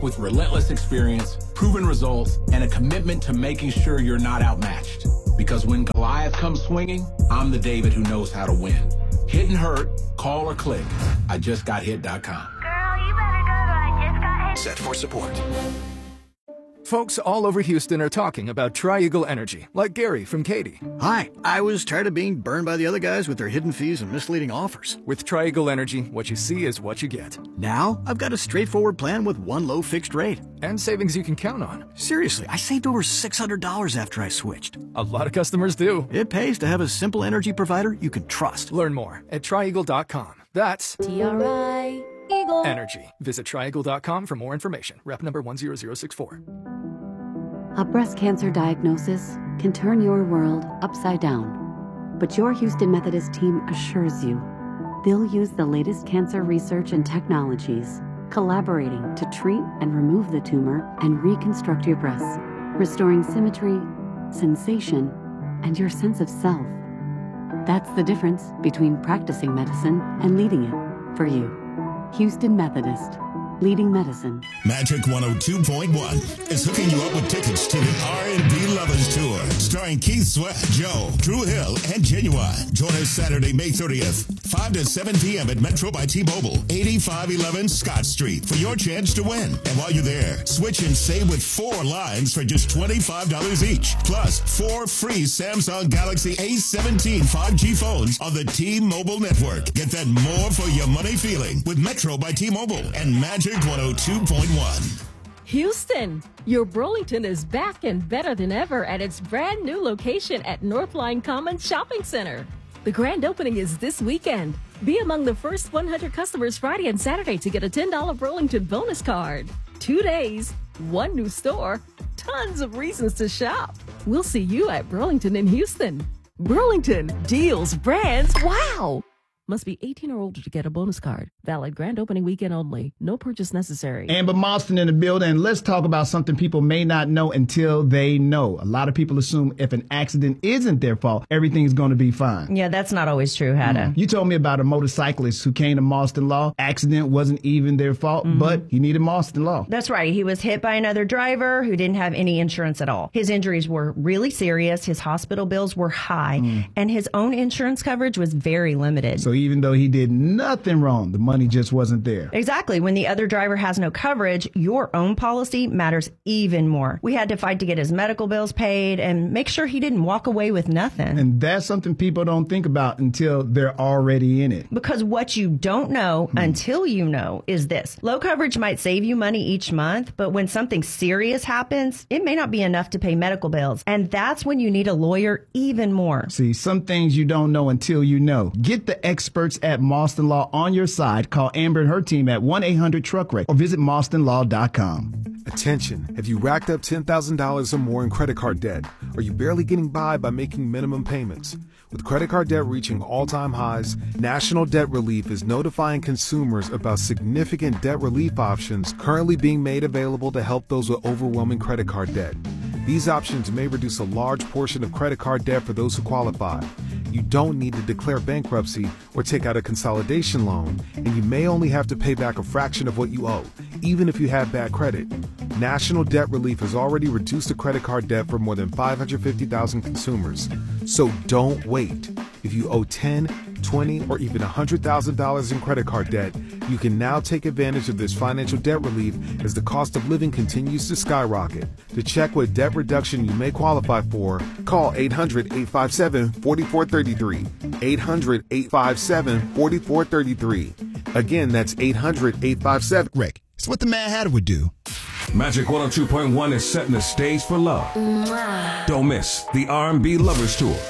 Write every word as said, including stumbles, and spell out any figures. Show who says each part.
Speaker 1: with relentless experience, proven results, and a commitment to making sure you're not outmatched. Because when Goliath comes swinging, I'm the David who knows how to win. Hit and hurt, call or click. I just got hit dot com.
Speaker 2: Girl, you better go to I just got hit.
Speaker 3: Set for support.
Speaker 4: Folks all over Houston are talking about Tri-Eagle Energy, like Gary from Katy.
Speaker 5: Hi, I was tired of being burned by the other guys with their hidden fees and misleading offers.
Speaker 4: With Tri-Eagle Energy, what you see is what you get.
Speaker 5: Now, I've got a straightforward plan with one low fixed rate.
Speaker 4: And savings you can count on.
Speaker 5: Seriously, I saved over six hundred dollars after I switched.
Speaker 4: A lot of customers do.
Speaker 5: It pays to have a simple energy provider you can trust.
Speaker 4: Learn more at Tri Eagle dot com. That's
Speaker 6: T R I Eagle
Speaker 4: Energy. Visit Tri Eagle dot com for more information. Rep number one zero zero six four.
Speaker 7: A breast cancer diagnosis can turn your world upside down. But your Houston Methodist team assures you they'll use the latest cancer research and technologies, collaborating to treat and remove the tumor and reconstruct your breasts, restoring symmetry, sensation, and your sense of self. That's the difference between practicing medicine and leading it for you. Houston Methodist. Leading medicine.
Speaker 3: Magic one oh two point one is hooking you up with tickets to the R and B Lovers Tour, starring Keith Sweat, Joe, Drew Hill, and Genuine. Join us Saturday, May thirtieth, five to seven p.m. at Metro by T-Mobile, eighty-five eleven Scott Street, for your chance to win. And while you're there, switch and save with four lines for just twenty-five dollars each, plus four free Samsung Galaxy A seventeen five G phones on the T-Mobile network. Get that more for your money feeling with Metro by T-Mobile and Magic one oh two point one.
Speaker 6: Houston, your Burlington is back and better than ever at its brand new location at Northline Commons Shopping Center. The grand opening is this weekend. Be among the first one hundred customers Friday and Saturday to get a ten dollars Burlington bonus card. Two days, one new store, tons of reasons to shop. We'll see you at Burlington in Houston. Burlington, deals, brands, wow! Must be eighteen or older to get a bonus card. Valid grand opening weekend only. No purchase necessary.
Speaker 8: Amber Moston in the building. Let's talk about something people may not know until they know. A lot of people assume if an accident isn't their fault, everything's going to be fine.
Speaker 9: Yeah, that's not always true, Hada.
Speaker 8: Mm-hmm. You told me about a motorcyclist who came to Marston Law. Accident wasn't even their fault, mm-hmm. but he needed Marston Law.
Speaker 9: That's right. He was hit by another driver who didn't have any insurance at all. His injuries were really serious. His hospital bills were high, mm. and his own insurance coverage was very limited.
Speaker 8: So even though he did nothing wrong, the money just wasn't there.
Speaker 9: Exactly. When the other driver has no coverage, your own policy matters even more. We had to fight to get his medical bills paid and make sure he didn't walk away with nothing.
Speaker 8: And that's something people don't think about until they're already in it.
Speaker 9: Because what you don't know hmm. until you know is this. Low coverage might save you money each month, but when something serious happens, it may not be enough to pay medical bills. And that's when you need a lawyer even more.
Speaker 8: See, some things you don't know until you know. Get the experts at Marston Law on your side. Call Amber and her team at one eight hundred truck wreck or visit marston law dot com.
Speaker 10: Attention, have you racked up ten thousand dollars or more in credit card debt? Are you barely getting by by making minimum payments? With credit card debt reaching all-time highs, National Debt Relief is notifying consumers about significant debt relief options currently being made available to help those with overwhelming credit card debt. These options may reduce a large portion of credit card debt for those who qualify. You don't need to declare bankruptcy or take out a consolidation loan, and you may only have to pay back a fraction of what you owe, even if you have bad credit. National Debt Relief has already reduced the credit card debt for more than five hundred fifty thousand consumers. So don't wait. If you owe ten, twenty, or even one hundred thousand dollars in credit card debt, you can now take advantage of this financial debt relief as the cost of living continues to skyrocket. To check what debt reduction you may qualify for, call eight hundred, eight five seven, four four three three. eight hundred, eight five seven, four four three three. Again, that's eight hundred, eight five seven.
Speaker 3: Rick, it's what the Mad Hatter would do.
Speaker 11: Magic one oh two point one is setting the stage for love.
Speaker 6: Mwah.
Speaker 11: Don't miss the R and B Lovers Tour,